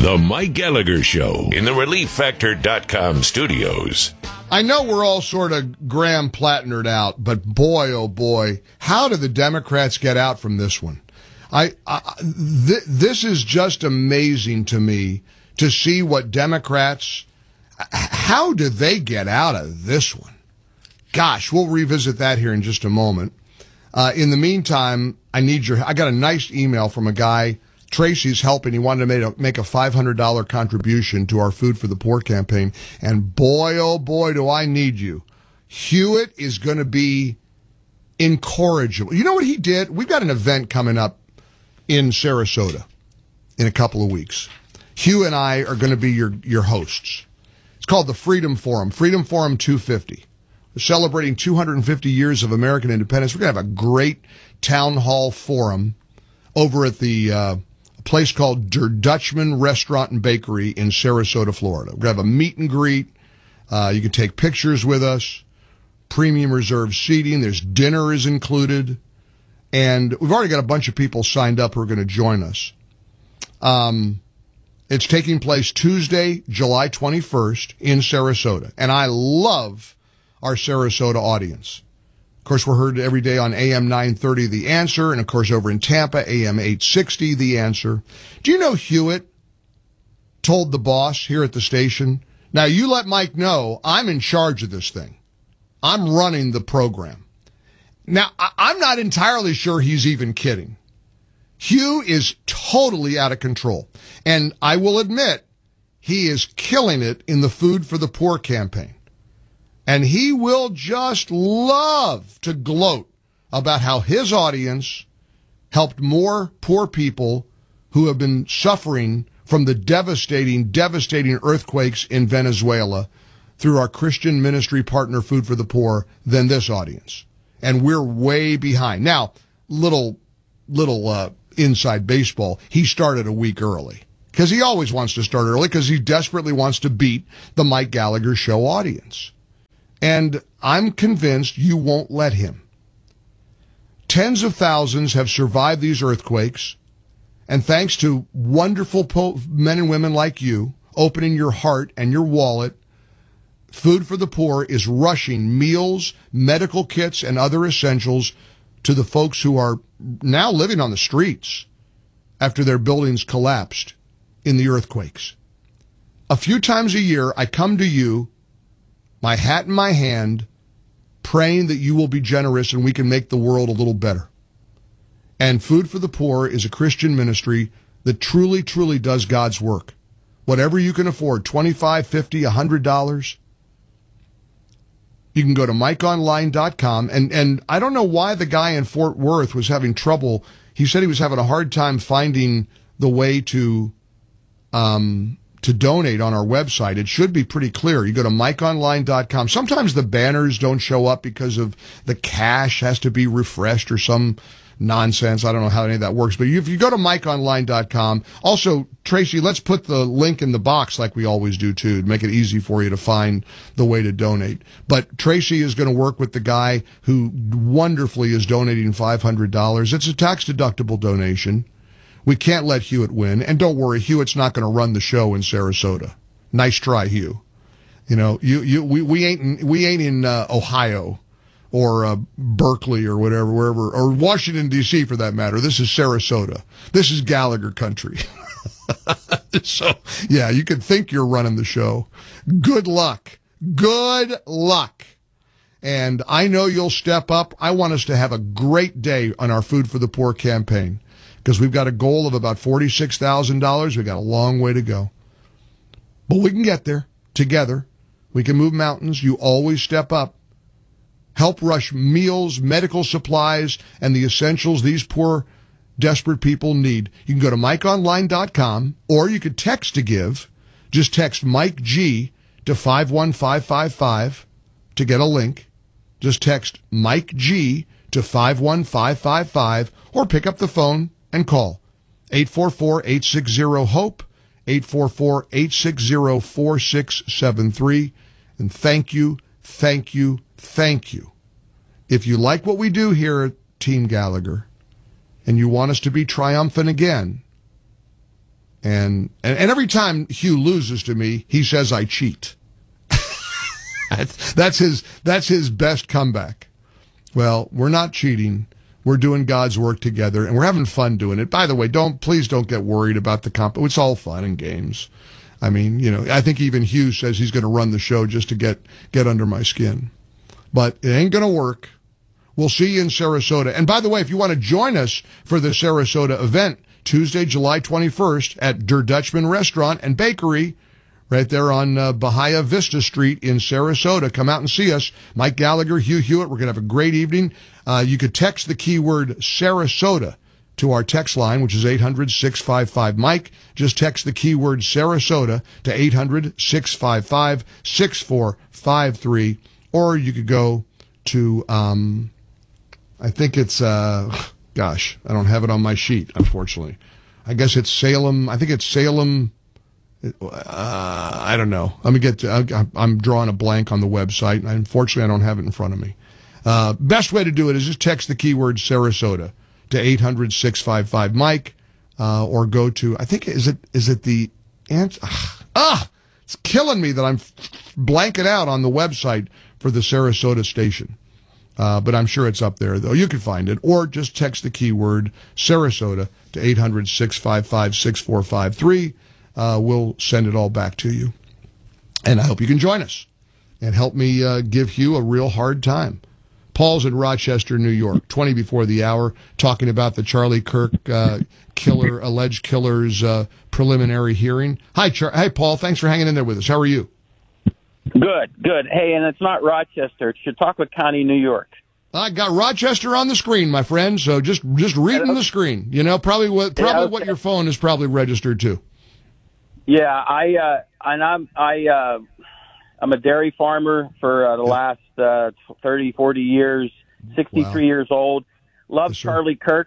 The Mike Gallagher Show in the ReliefFactor.com studios. I know we're all sort of Graham Platnered out, but boy, oh boy, how did the Democrats get out from this one? This is just amazing to me to see what Democrats, how did they get out of this one? Gosh, we'll revisit that here in just a moment. In the meantime, I got a nice email from a guy, Tracy's helping. He wanted to make a $500 contribution to our Food for the Poor campaign. And boy, oh boy, do I need you. Hewitt is going to be incorrigible. You know what he did? We've got an event coming up in Sarasota in a couple of weeks. Hugh and I are going to be your hosts. It's called the Freedom Forum, Freedom Forum 250. We're celebrating 250 years of American independence. We're going to have a great town hall forum over at the place called Der Dutchman Restaurant and Bakery in Sarasota, Florida. We're going to have a meet and greet. You can take pictures with us. Premium reserved seating. There's dinner is included. And we've already got a bunch of people signed up who are going to join us. It's taking place Tuesday, July 21st in Sarasota. And I love our Sarasota audience. Of course, we're heard every day on AM 930, The Answer, and of course over in Tampa, AM 860, The Answer. Do you know Hewitt told the boss here at the station, now you let Mike know I'm in charge of this thing. I'm running the program. Now, I'm not entirely sure he's even kidding. Hugh is totally out of control. And I will admit, he is killing it in the Food for the Poor campaign. And he will just love to gloat about how his audience helped more poor people who have been suffering from the devastating earthquakes in Venezuela through our Christian ministry partner, Food for the Poor, than this audience. And we're way behind. Now, little inside baseball, he started a week early. Because he always wants to start early because he desperately wants to beat the Mike Gallagher Show audience. And I'm convinced you won't let him. Tens of thousands have survived these earthquakes, and thanks to wonderful men and women like you opening your heart and your wallet, Food for the Poor is rushing meals, medical kits, and other essentials to the folks who are now living on the streets after their buildings collapsed in the earthquakes. A few times a year, I come to you, my hat in my hand, praying that you will be generous and we can make the world a little better. And Food for the Poor is a Christian ministry that truly, truly does God's work. Whatever you can afford, $25, $50, $100, you can go to MikeOnline.com. And I don't know why the guy in Fort Worth was having trouble. He said he was having a hard time finding the way to donate on our website. It should be pretty clear. You go to MikeOnline.com. Sometimes the banners don't show up because of the cache has to be refreshed or some nonsense. I don't know how any of that works. But if you go to MikeOnline.com, also, Tracy, let's put the link in the box like we always do, too, to make it easy for you to find the way to donate. But Tracy is going to work with the guy who wonderfully is donating $500. It's a tax-deductible donation. We can't let Hewitt win. And don't worry, Hewitt's not going to run the show in Sarasota. Nice try, Hugh. You know, we ain't in Ohio or Berkeley or whatever, wherever, or Washington, D.C. for that matter. This is Sarasota. This is Gallagher country. So, yeah, you could think you're running the show. Good luck. Good luck. And I know you'll step up. I want us to have a great day on our Food for the Poor campaign, because we've got a goal of about $46,000. We've got a long way to go. But we can get there together. We can move mountains. You always step up. Help rush meals, medical supplies, and the essentials these poor, desperate people need. You can go to MikeOnline.com, or you could text to give. Just text Mike G to 51555 to get a link. Just text Mike G to 51555, or pick up the phone and call 844-860-HOPE, 844-860-4673. And thank you, thank you, thank you. If you like what we do here at Team Gallagher and you want us to be triumphant again, And every time Hugh loses to me, he says I cheat. That's his best comeback. Well, we're not cheating. We're doing God's work together, and we're having fun doing it. By the way, please don't get worried about the comp. It's all fun and games. I mean, I think even Hugh says he's going to run the show just to get under my skin. But it ain't going to work. We'll see you in Sarasota. And by the way, if you want to join us for the Sarasota event, Tuesday, July 21st at Der Dutchman Restaurant and Bakery, right there on Bahia Vista Street in Sarasota. Come out and see us. Mike Gallagher, Hugh Hewitt. We're going to have a great evening. You could text the keyword Sarasota to our text line, which is 800-655-MIKE. Just text the keyword Sarasota to 800-655-6453. Or you could go to, I think it's, gosh, I don't have it on my sheet, unfortunately. I guess it's Salem. I think it's Salem. I don't know. Let me get to, I'm drawing a blank on the website. Unfortunately, I don't have it in front of me. Best way to do it is just text the keyword Sarasota to 800-655-MIKE, or go to, I think, is it the answer? It's killing me that I'm blanking out on the website for the Sarasota station. But I'm sure it's up there, though. You can find it. Or just text the keyword Sarasota to 800-655-6453. We'll send it all back to you. And I hope you can join us and help me give Hugh a real hard time. Paul's in Rochester, New York, 20 before the hour, talking about the Charlie Kirk alleged killer's preliminary hearing. Hi, Paul. Thanks for hanging in there with us. How are you? Good. Hey, and it's not Rochester. It's Chautauqua County, New York. I got Rochester on the screen, my friend. So just reading the screen. Probably what your phone is probably registered to. Yeah, I'm a dairy farmer for the last 30, 40 years. 63 years old. Love Charlie Kirk.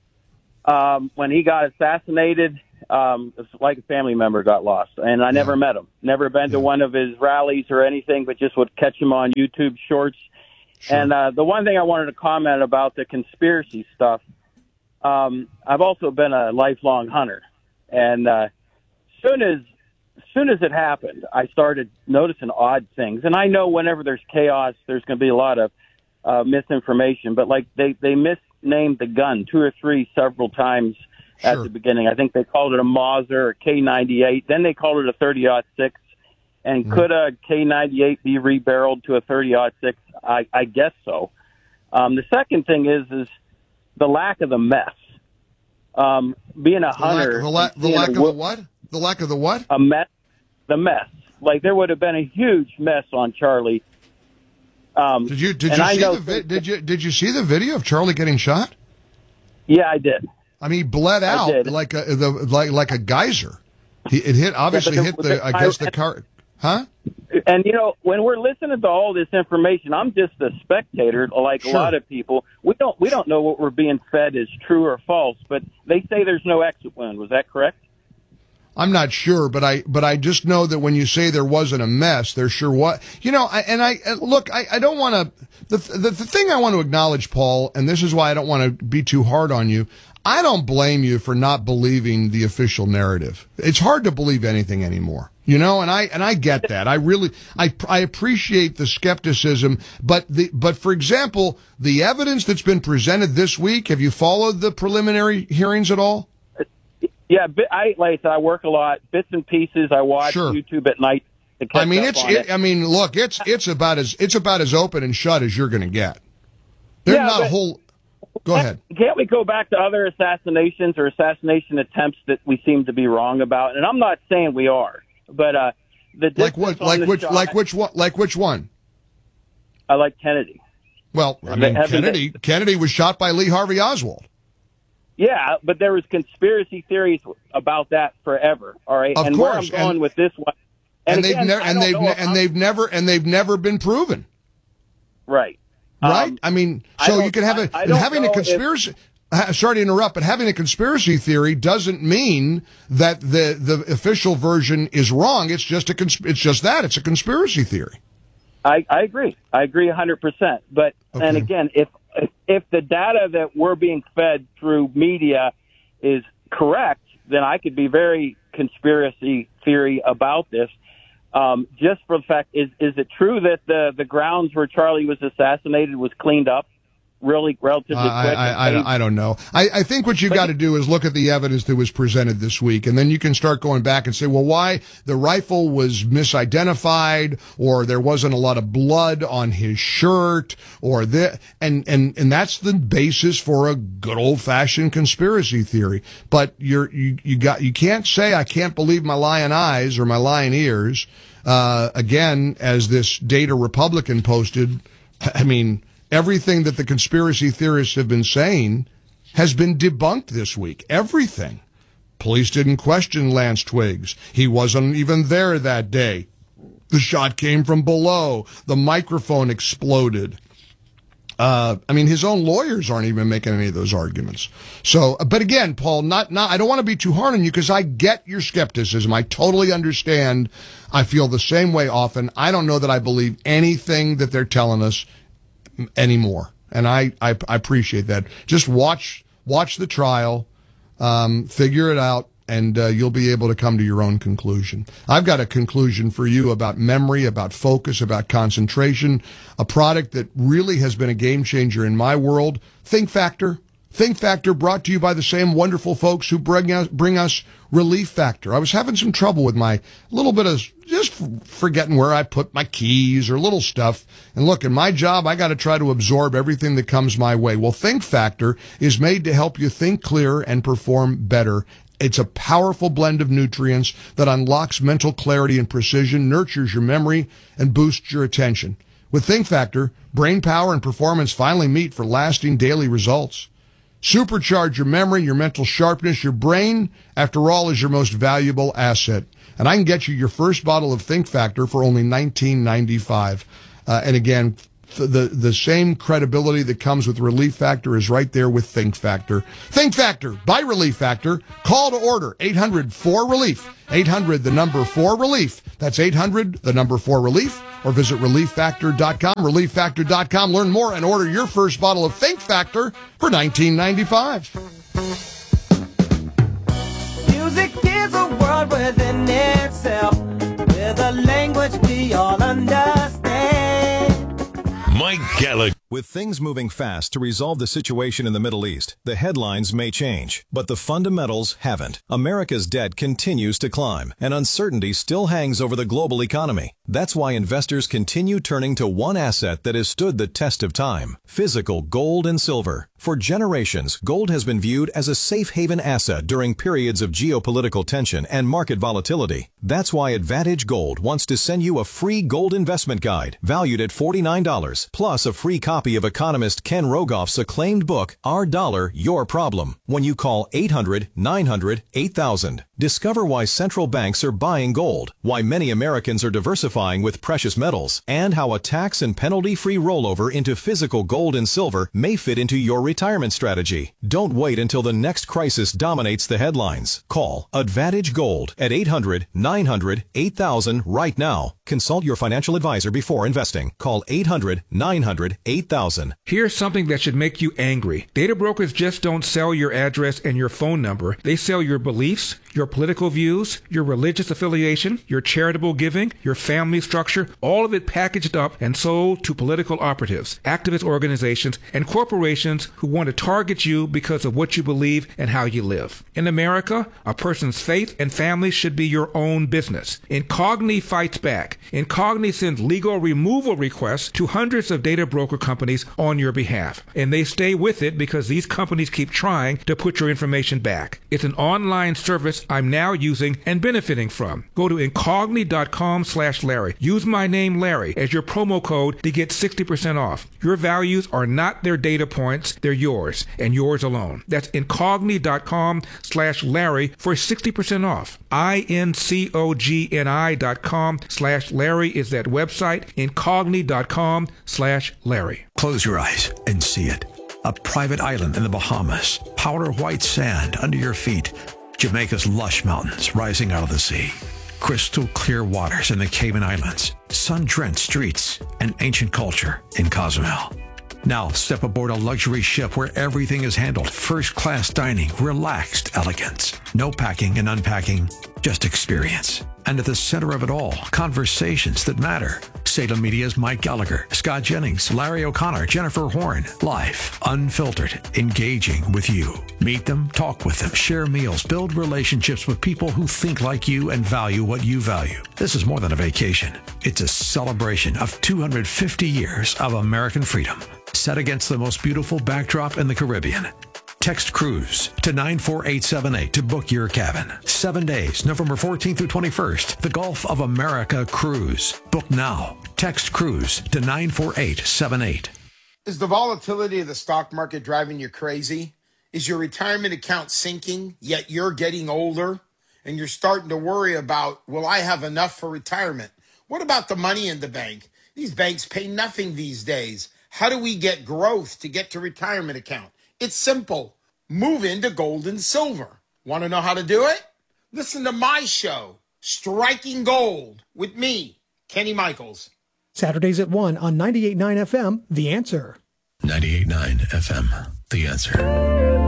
When he got assassinated, it's like a family member got lost, and I never met him. Never been to one of his rallies or anything, but just would catch him on YouTube Shorts. Sure. And the one thing I wanted to comment about the conspiracy stuff, I've also been a lifelong hunter, and soon as it happened, I started noticing odd things. And I know whenever there's chaos, there's going to be a lot of misinformation. But like they misnamed the gun 2 or 3 several times at the beginning. I think they called it a Mauser or K98. Then they called it a 30-06. And could a K98 be rebarreled to a 30-06? I guess so. The second thing is the lack of the mess. Being a hunter, the lack of the what? The lack of the what? A mess. The mess. Like there would have been a huge mess on Charlie. Did you see the video of Charlie getting shot? Yeah, I did. I mean, he bled out like a geyser. It hit the car. Huh? And when we're listening to all this information, I'm just a spectator, like a lot of people. We don't know what we're being fed is true or false, but they say there's no exit wound. Was that correct? I'm not sure, but I just know that when you say there wasn't a mess, there sure was. I don't want to. The thing I want to acknowledge, Paul, and this is why I don't want to be too hard on you. I don't blame you for not believing the official narrative. It's hard to believe anything anymore, and I get that. I appreciate the skepticism, but for example, the evidence that's been presented this week, have you followed the preliminary hearings at all? Yeah, I work a lot, bits and pieces. I watch YouTube at night. It's about as open and shut as you're going to get. There's not a whole. Go ahead. Can't we go back to other assassinations or assassination attempts that we seem to be wrong about? And I'm not saying we are, but the like what? Like which one? I like Kennedy. Well, I mean, Kennedy was shot by Lee Harvey Oswald. Yeah, but there was conspiracy theories about that forever. All right, of course. Where I'm going with this one, they've never been proven. Right. Right. I mean, so you can have having a conspiracy. Sorry to interrupt, but having a conspiracy theory doesn't mean that the official version is wrong. It's just it's a conspiracy theory. I agree. I agree 100%. But and again, if the data that we're being fed through media is correct, then I could be very conspiracy theory about this. Just for the fact, is it true that the grounds where Charlie was assassinated was cleaned up really relatively quick? I don't know. I think what you got to do is look at the evidence that was presented this week, and then you can start going back and say, well, why the rifle was misidentified, or there wasn't a lot of blood on his shirt, or and that's the basis for a good old fashioned conspiracy theory. But you can't say I can't believe my lying eyes or my lying ears. Again, as this Data Republican posted, I mean, everything that the conspiracy theorists have been saying has been debunked this week. Everything. Police didn't question Lance Twiggs. He wasn't even there that day. The shot came from below. The microphone exploded. His own lawyers aren't even making any of those arguments. So, but again, Paul, I don't want to be too hard on you because I get your skepticism. I totally understand. I feel the same way often. I don't know that I believe anything that they're telling us anymore. And I appreciate that. Just watch the trial, figure it out, and you'll be able to come to your own conclusion. I've got a conclusion for you about memory, about focus, about concentration, a product that really has been a game changer in my world. Think Factor. Think Factor, brought to you by the same wonderful folks who bring us Relief Factor. I was having some trouble with my little bit of just forgetting where I put my keys or little stuff. And look, in my job, I got to try to absorb everything that comes my way. Well, Think Factor is made to help you think clearer and perform better. It's a powerful blend of nutrients that unlocks mental clarity and precision, nurtures your memory, and boosts your attention. With Think Factor, brain power and performance finally meet for lasting daily results. Supercharge your memory, your mental sharpness. Your brain, after all, is your most valuable asset. And I can get you your first bottle of Think Factor for only $19.95. And again, the same credibility that comes with Relief Factor is right there with Think Factor. Think Factor by Relief Factor. Call to order 800-4RELIEF. 800 the number 4RELIEF. That's 800 the number 4RELIEF. Or visit ReliefFactor.com. ReliefFactor.com. Learn more and order your first bottle of Think Factor for $19.95. Music is a world within itself, with a language we all understand. Mike Gallagher. With things moving fast to resolve the situation in the Middle East, the headlines may change, but the fundamentals haven't. America's debt continues to climb, and uncertainty still hangs over the global economy. That's why investors continue turning to one asset that has stood the test of time: physical gold and silver. For generations, gold has been viewed as a safe haven asset during periods of geopolitical tension and market volatility. That's why Advantage Gold wants to send you a free gold investment guide valued at $49, plus a free copy of economist Ken Rogoff's acclaimed book, Our Dollar, Your Problem, when you call 800-900-8000. Discover why central banks are buying gold, why many Americans are diversifying with precious metals, and how a tax and penalty-free rollover into physical gold and silver may fit into your retirement strategy. Don't wait until the next crisis dominates the headlines. Call Advantage Gold at 800-900-8000 right now. Consult your financial advisor before investing. Call 800-900-8000. Here's something that should make you angry. Data brokers just don't sell your address and your phone number. They sell your beliefs, your political views, your religious affiliation, your charitable giving, your family structure, all of it packaged up and sold to political operatives, activist organizations, and corporations who want to target you because of what you believe and how you live. In America, a person's faith and family should be your own business. Incogni fights back. Incogni sends legal removal requests to hundreds of data broker companies on your behalf. And they stay with it because these companies keep trying to put your information back. It's an online service I'm now using and benefiting from. Go to incogni.com/Larry. Use my name Larry as your promo code to get 60% off. Your values are not their data points, they're yours and yours alone. That's incogni.com/Larry for 60% off. incogni.com/Larry is that website. Incogni.com/Larry. Close your eyes and see it. A private island in the Bahamas. Powder white sand under your feet. Jamaica's lush mountains rising out of the sea. Crystal clear waters in the Cayman Islands. Sun-drenched streets and ancient culture in Cozumel. Now step aboard a luxury ship where everything is handled. First-class dining, relaxed elegance. No packing and unpacking, just experience. And at the center of it all, conversations that matter. Salem Media's Mike Gallagher, Scott Jennings, Larry O'Connor, Jennifer Horn. Life, unfiltered, engaging with you. Meet them, talk with them, share meals, build relationships with people who think like you and value what you value. This is more than a vacation. It's a celebration of 250 years of American freedom, set against the most beautiful backdrop in the Caribbean. Text Cruise to 94878 to book your cabin. 7 days, November 14th through 21st. The Gulf of America Cruise. Book now. Text Cruise to 94878. Is the volatility of the stock market driving you crazy? Is your retirement account sinking, yet you're getting older? And you're starting to worry about, will I have enough for retirement? What about the money in the bank? These banks pay nothing these days. How do we get growth to get to retirement account? It's simple. Move into gold and silver. Want to know how to do it? Listen to my show, Striking Gold, with me, Kenny Michaels. Saturdays at 1 on 98.9 FM, The Answer. 98.9 FM, The Answer.